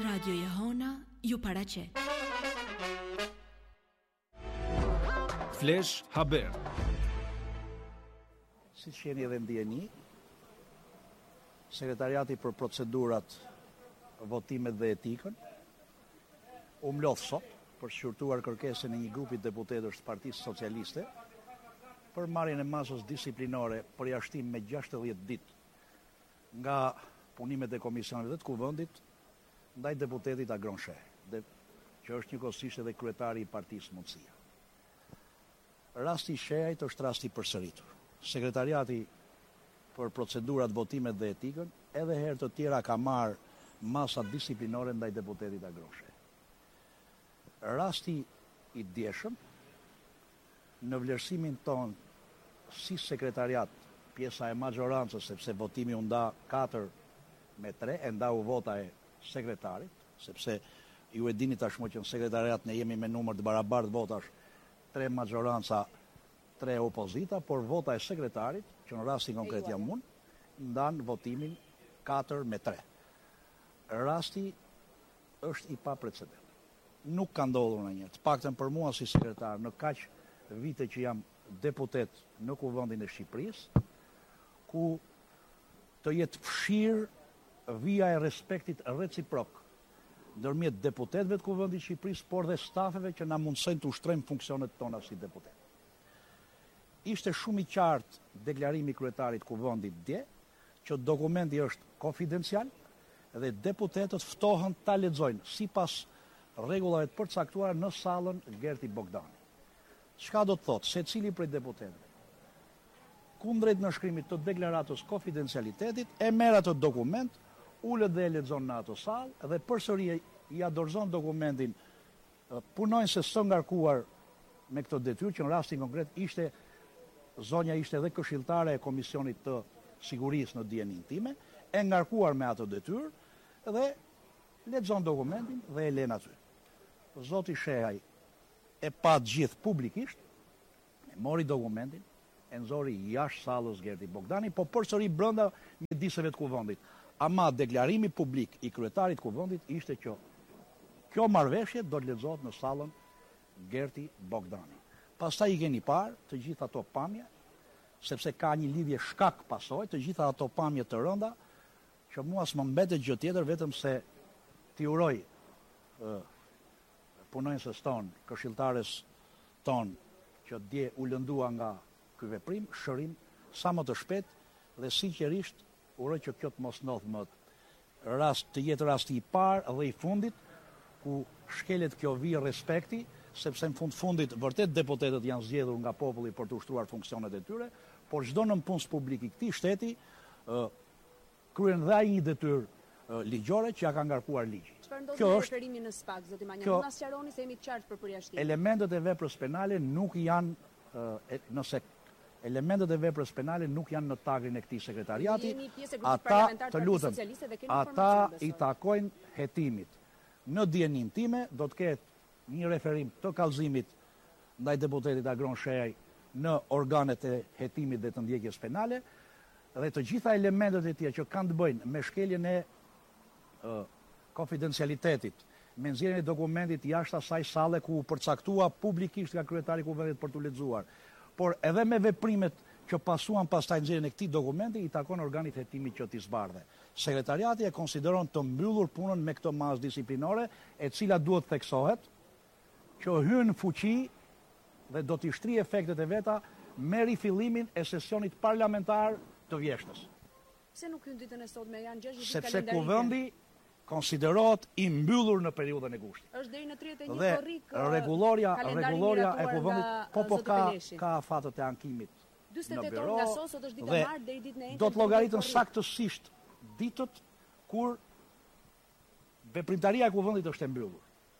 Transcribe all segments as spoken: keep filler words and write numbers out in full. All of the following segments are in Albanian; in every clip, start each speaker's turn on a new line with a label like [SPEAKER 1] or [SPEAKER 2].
[SPEAKER 1] Radio Jehona ju paraqet.
[SPEAKER 2] Flash Haber.
[SPEAKER 3] Si që jeni edhe ndjeni, Sekretariati për Procedurat, Votimet dhe Etikën u mlodh sot për shqyrtuar kërkesën e një grupi deputetësh të Partisë Socialiste për marrjen e masës disiplinore për jashtim me gjashtëdhjetë ditë nga punimet e komisionit të kuvendit ndaj deputetit Agron Sheh, që është njëkohësisht edhe kryetari i Partisë Mundësia. Rasti i Shehajt është rasti i përsëritur. Sekretariati për Procedurat, Votimet dhe Etikën edhe herë të tjera ka marrë masa disiplinore ndaj deputetit Agron Sheh. Rasti i djeshëm, në vlerësimin ton si sekretariat, pjesa e majorancës, sepse votimi u nda katër me tre, e nda u vota e sekretarit, sepse ju e dini tashmë që në sekretariat ne jemi me numër të barabartë votash, tre majoranca, tre opozita, por vota e sekretarit, që në rastin konkret jam unë, ndan votimin katër me tre. Rasti është i paprecedent. Nuk ka ndodhur ndonjëherë, të paktën për mua si sekretar, në kaq vite që jam deputet në Kuvendin e Shqipërisë, ku të jetë fshirë vija e respektit reciprok ndërmjet deputetëve të Kuvendit të Shqipërisë, por dhe stafeve që na mundsojnë të ushtrojmë funksionet tona si deputet. Ishte shumë i qartë deklarimi i kryetarit Kuvendit dje, që dokumenti është konfidencial dhe deputetët ftohen ta lexojnë sipas rregullave të përcaktuara në sallën Gerti Bogdani. Çka do të thotë secili prej deputetëve, kundrejt nënshkrimit të deklaratës konfidencialitetit, e merr atë dokument, ulet dhe e lexon në atë sallë dhe përsëri ia dorëzon dokumentin punonjëse së ngarkuar me këtë detyrë, që në rastin konkret ishte zonja ishte edhe këshilltare e Komisionit të Sigurisë në dijenin time, e ngarkuar me atë detyrë dhe lexon dokumentin dhe e lën aty. Zoti Shehaj e pa gjithë publikisht, e mori dokumentin, e nxori jashtë sallës Gerti Bogdani, po përsëri brenda mjediseve të Kuvendit. Ama deklarimi publik i kryetarit të Kuvendit ishte që kjo marrëveshje do të lexohet në sallën Gerti Bogdani. Pastaj i keni parë të gjitha ato pamje, sepse ka një lidhje shkak pasojë, të gjitha ato pamje të rënda, që mua s'më mbetet gjë tjetër vetëm se t'i uroj uh, punonjëses ton, këshilltares ton, që dje u lëndua nga ky veprim, shërim sa më të shpejt dhe sinqerisht uroj që kjo të mos ndodh më rast, të jetë rasti i parë dhe i fundit ku shkelet kjo vijë respekti, sepse në fund fundit vërtet deputetët janë zgjedhur nga populli për të ushtruar funksionet e tyre, por çdo nënpunës publik i këtij shteti uh, kryen dhe ai një detyrë ligjore që ja ka ngarkuar ligji.
[SPEAKER 4] Çfarë ndodhi me referimin në SPAK, zoti Manjani? Mund na sqaroni se jemi të qartë për përjashtimin.
[SPEAKER 3] Elementet e veprës penale nuk janë uh, nëse elementet e veprës penale nuk janë në tagrin e këtij sekretariati, ata të lutem, ata i takojnë hetimit. Në dijenin time do të ketë një referim të kallëzimit ndaj deputetit Agron Shehaj në organet e hetimit dhe të ndjekjes penale, dhe të gjitha elementet e tjera që kanë të bëjnë me shkeljen e uh, konfidencialitetit, me nxjerrjen e dokumentit jashtë asaj salle ku u përcaktua publikisht nga kryetari i Kuvendit për t'u lexuar, por edhe me veprimet që pasuan pastaj nxjerrjen e këtij dokumenti, i takon organit hetimit që t'i zbardhe. Sekretariati e konsideron të mbyllur punën me këtë masë disiplinore, e cila duhet theksohet që hyn në fuqi dhe do t'i shtrijë efektet e veta me rifillimin e sesionit parlamentar të vjeshtës.
[SPEAKER 4] Pse nuk hyn ditën e sotme, janë gjashtë ditë
[SPEAKER 3] kalendarike? Sepse
[SPEAKER 4] Kuvendi
[SPEAKER 3] konsiderohet i mbyllur në periudhën e gushtit.
[SPEAKER 4] Është deri në tridhjetë e një
[SPEAKER 3] dhe
[SPEAKER 4] korrik.
[SPEAKER 3] Rregulloria, rregulloria e Kuvendit po po ka ka afatët e ankimit.
[SPEAKER 4] dyzet e tetë orë nga sot, sot është dita e martë deri ditën e njëjtë.
[SPEAKER 3] Do të llogaritën saktësisht ditët kur veprimtaria e Kuvendit është e mbyllur.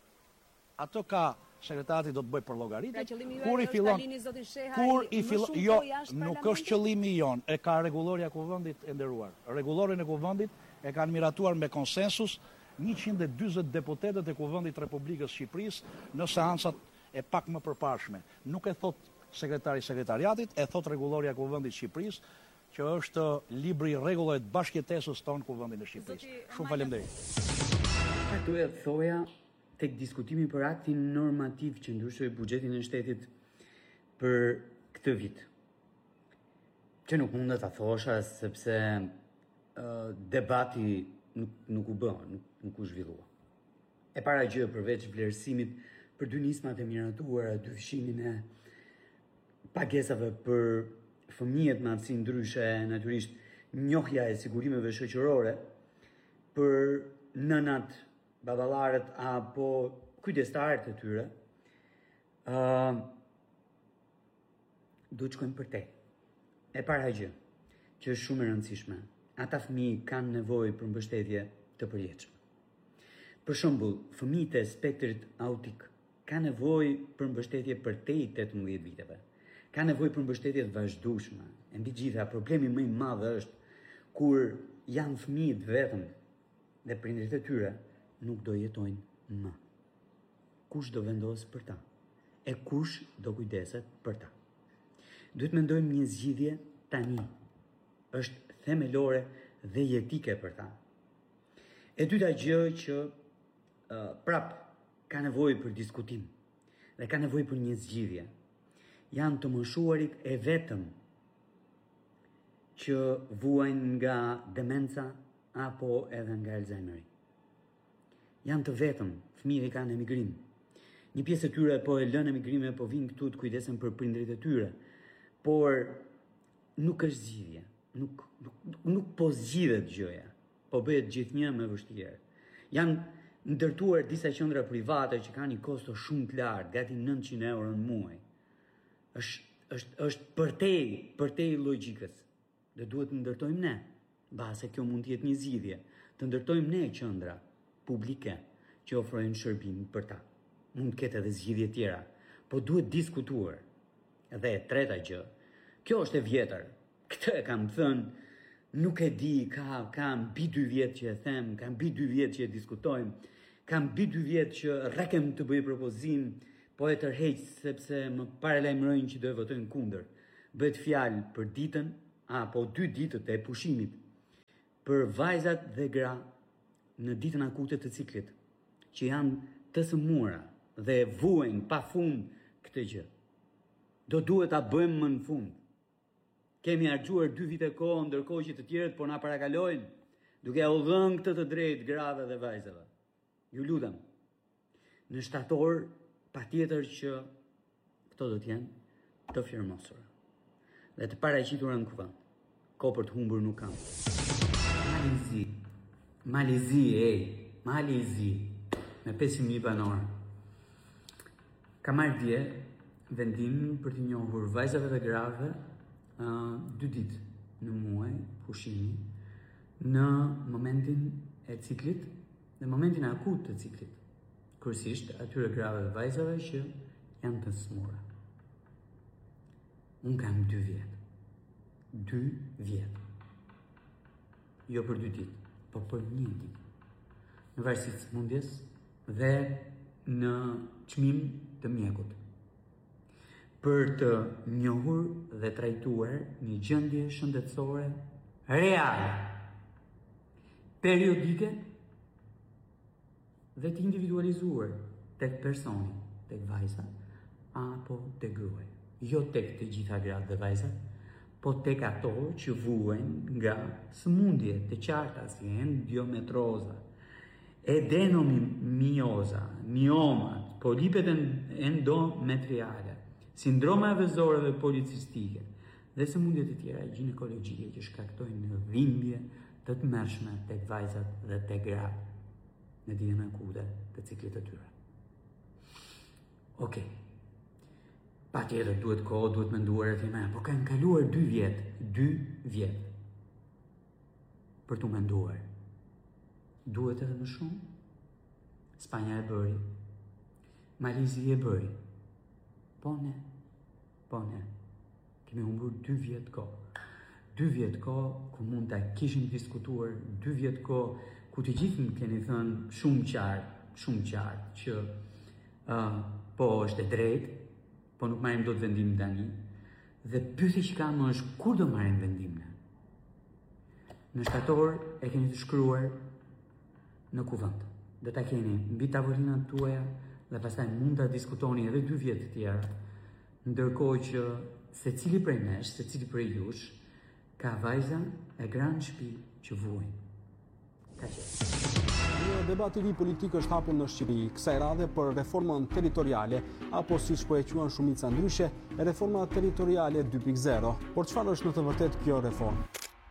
[SPEAKER 3] Ato ka sekretariati do të bëj për llogaritë.
[SPEAKER 4] Kur i fillon
[SPEAKER 3] Kur i fillon jo, nuk është qëllimi jon, e ka rregulloria e Kuvendit e nderuar. Rregullorin e Kuvendit e kanë miratuar me konsensus njëqind e dyzet deputetët e Kuvendit të Republikës Shqipërisë në seancat e pak më përparshme. Nuk e thot sekretari i sekretariatit, e thot rregulloria e Kuvendit të Shqipërisë, që është libri i rregullave të bashkëjetesës tonë Kuvendit të Shqipërisë. Shumë faleminderit.
[SPEAKER 2] Çfarë duhet të thoja tek diskutimi për aktin normativ që ndryshoi buxhetin e shtetit për këtë vit. Që nuk mund ta thosha sepse uh, debati nuk, nuk u bë, nuk, nuk u zhvillua. E para gjë përveç vlerësimit për dy nismat e miratuara, dy fshimin e pagesave për fëmijët me aftësi ndryshe, natyrisht njohja e sigurimeve shoqërore për nënat, baballarët apo kujdestarët e tyre, uh, duhet shkojmë për te. E para gjë, që është shumë e rëndësishme, ata fëmijë kanë nevojë për mbështetje të përjetshme. Për shembull, fëmijët e spektrit autik kanë nevojë për mbështetje për te i tetëmbëdhjetë viteve. Kanë nevojë për mbështetje të vazhdueshme. E mbi gjitha, problemi më i madh është kur janë fëmijët vetëm dhe prindërit e tyre nuk do jetojnë më. Kush do vendos për ta? E kush do kujdeset për ta? Duhet mendojmë një zgjidhje tani. Është themelore dhe jetike për ta. E dyta gjë që uh, prap ka nevojë për diskutim dhe ka nevojë për një zgjidhje. Janë të moshuarit e vetëm që vuajnë nga demenca apo edhe nga Alzheimeri. Janë të vetëm, fëmijët e kanë emigrim. Një pjesë e tyre po e lënë emigrimin, po vinë këtu të kujdesen për prindërit e tyre. Por nuk është zgjidhje, nuk, nuk, nuk, nuk po zgjidhet gjëja, po bëhet gjithnjë më vështirë. Janë ndërtuar disa qendra private që kanë një kosto shumë të lartë, gati nëntëqind euro në muaj. është, është, është përtej, përtej logjikës. Dhe duhet të ndërtojmë ne, base kjo mund të jetë një zgjidhje, të ndërtojmë ne qendra publike që ofrojnë shërbim për ta. Mund të ketë edhe zgjidhje tjera, po duhet diskutuar. Dhe e treta gjë, kjo është e vjetër. Këtë e kam thënë, nuk e di, ka, kam mbi dy vjet që e them, kam mbi dy vjet që e diskutojmë, kam mbi dy vjet që rrekem të bëj propozim, po e tërheq sepse më paralajmërojnë që do e votojnë kundër. Bëhet fjalë për ditën, apo dy ditët e pushimit, për vajzat dhe gra në ditën akute të ciklit, që janë të sëmura dhe vuajnë pa fund këtë gjë. Do duhet ta bëjmë më në fund. Kemi harxuar dy vite kohë, ndërkohë që të tjerët po na parakalojnë, duke u dhënë këtë të drejtë grave dhe vajzave. Ju lutem, në shtator, patjetër që këto do të jenë të firmosura dhe të paraqitura në kuvend. Kohë për të humbur nuk kam. Malizi, Malizi, ej, Malizi, me pesë mijë banorë. Ka marrë dje vendimin për të njohur vajzave dhe grave uh, dy ditë në muaj pushimi në momentin e ciklit, në momentin akut të ciklit. Kryesisht atyre grave dhe vajzave që janë të smura. Unë kam dy vjetë. Dy vjetë. Jo për dy ditë, po për një ditë. Në varësi të smundjes dhe në çmim të mjekut. Për të njohur dhe trajtuar një gjendje shëndetësore reale, periodike dhe të individualizuar tek personi, tek vajza apo tek gruaja. Jo tek të gjitha gratë dhe vajzat, po tek ato që vuajnë nga sëmundje të qarta si endiometroza, adenomioza, miomat, polipet endometriale, sindroma e vezoreve policistike dhe sëmundje të tjera ginekologjike që shkaktojnë dhimbje të tmerrshme tek vajzat dhe tek gratë në ditën akute të ciklit të tyre. Okej. Okay. Pa tjetër duhet kohë, duhet menduar e thime, po kanë kaluar dy vjetë, dy vjetë për të menduar. Duhet edhe më shumë? Spanja e bëri, Malizi e bëri, po ne, po ne, kemi humbur dy vjetë kohë. Dy vjetë kohë ku mund të kishim diskutuar, dy vjetë kohë ku të gjithë më keni thënë shumë qartë, shumë qartë, që uh, po është e drejtë, po nuk marrim dot vendim tani. Dhe pyetja që kam është kur do marrim vendimin. Në shtator e keni të shkruar në kuvend. do ta keni mbi tavolinat tuaja dhe pastaj mund ta diskutoni edhe dy vjet të tjerë, ndërkohë që secili prej nesh, secili prej jush ka vajza e gra në shtëpi që vuajnë.
[SPEAKER 5] Një debat i ri politik është hapur në Shqipëri, kësaj radhe për reformën territoriale, apo siç po e quajnë shumica ndryshe, reforma territoriale dy pikë zero. Por çfarë është në të vërtetë kjo reformë?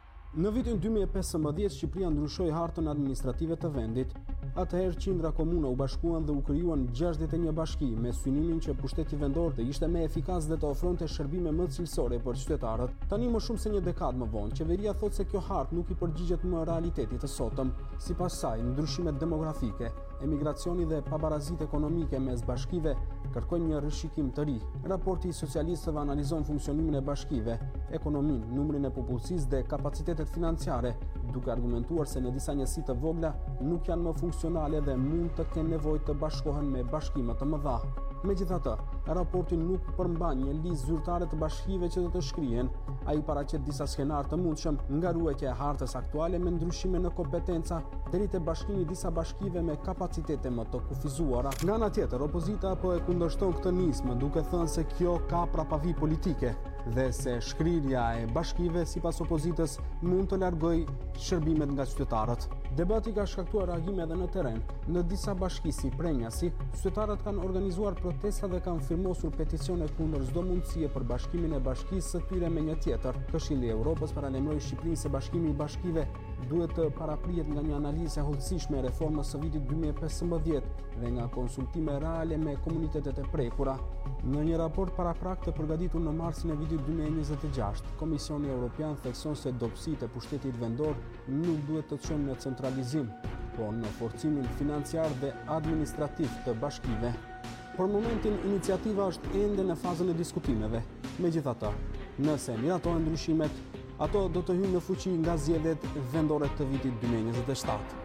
[SPEAKER 5] Në vitin dy mijë e pesëmbëdhjetë Shqipëria ndryshoi hartën administrative të vendit. Atëherë qindra komuna u bashkuan dhe u krijuan gjashtëdhjetë e një bashki me synimin që pushteti vendor të ishte më efikas dhe të ofronte shërbime më cilësore për qytetarët. Tani më shumë se një dekadë më vonë, qeveria thotë se kjo hartë nuk i përgjigjet më realitetit të sotëm. Sipas saj, ndryshimet demografike, emigracioni dhe pabarazit ekonomike mes bashkive kërkojnë një rishikim të ri. Raporti i socialistëve analizon funksionimin e bashkive, ekonominë, numrin e popullsisë dhe kapacitetet financiare, duke argumentuar se në disa njësi të vogla nuk janë më funksionale dhe mund të kenë nevojë të bashkohen me bashkime të mëdha. Megjithatë, raporti nuk përmban një listë zyrtare të bashkive që do të shkrihen. Ai paraqet disa skenar të mundshëm, nga ruajtja e hartës aktuale me ndryshime në kompetenca deri te bashkimi i disa bashkive me kapacitete më të kufizuara. Nga ana tjetër, opozita po e kundërshton këtë nismë, duke thënë se kjo ka prapavi politike dhe se shkrirja e bashkive sipas opozitës mund të largojë shërbimet nga qytetarët. Debati ka shkaktuar reagime edhe në terren. Në disa bashki si Prenjasi, qytetarët kanë organizuar protesta dhe kanë firmosur peticione kundër çdo mundësie për bashkimin e bashkisë së tyre me një tjetër. Këshilli i Evropës paralajmëroi Shqipërinë se bashkimi i bashkive duhet të paraprihet nga një analizë e hollësishme e reformës së vitit dy mijë e pesëmbëdhjetë dhe nga konsultime reale me komunitetet e prekura. Në një raport paraprak të përgatitur në marsin e vitit dy mijë e njëzet e gjashtë, Komisioni Evropian thekson se dobësitë e pushtetit vendor nuk duhet të çojnë në centralizim, por në forcimin financiar dhe administrativ të bashkive. Për momentin, iniciativa është ende në fazën e diskutimeve. Megjithatë, nëse miratohen ndryshimet, ato do të hyjnë në fuqi nga zgjedhjet vendore të vitit dy mijë e njëzet e shtatë.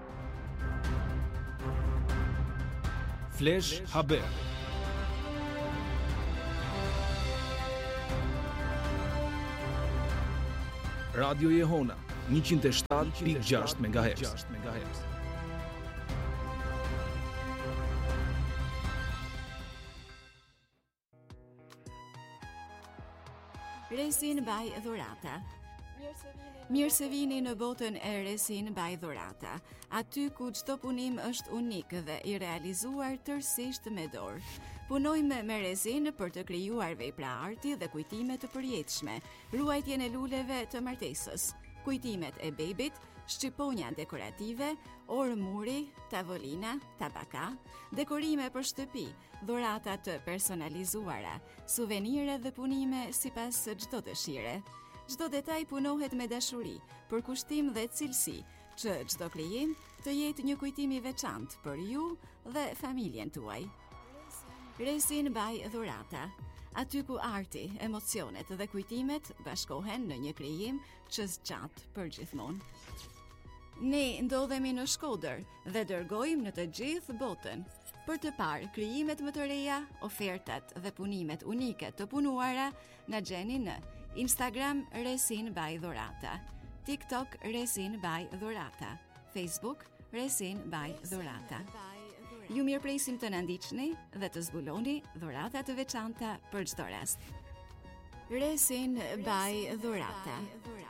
[SPEAKER 6] Flash Haber. Radio Jehona njëqind e shtatë pikë gjashtë megahertz.
[SPEAKER 1] Resin by Dhurata. Mirë se vini në botën e Resin by Dhurata, aty ku çdo punim është unik dhe i realizuar tërësisht me dorë. Punojmë me resin për të krijuar vepra arti dhe kujtime të përjetshme, ruajtjen e luleve të martesës, kujtimet e bebit, shqiponja dekorative, orë muri, tavolina, tabaka, dekorime për shtëpi, dhurata të personalizuara, suvenire dhe punime sipas çdo dëshire. Çdo detaj punohet me dashuri, për kushtim dhe cilësi, që çdo krijim të jetë një kujtim i veçantë për ju dhe familjen tuaj. Resin by Dhurata, aty ku arti, emocionet dhe kujtimet bashkohen në një krijim që zgjat për gjithmonë. Ne ndodhemi në Shkodër dhe dërgojmë në të gjithë botën për të parë krijimet më të reja, ofertat dhe punimet unike të punuara na gjeni në Instagram Resin by Dhurata, TikTok Resin by Dhurata, Facebook Resin by Dhurata. Ju mirëpresim të na ndiqni dhe të zbuloni dhurata të veçanta për çdo rast. Resin by Dhurata.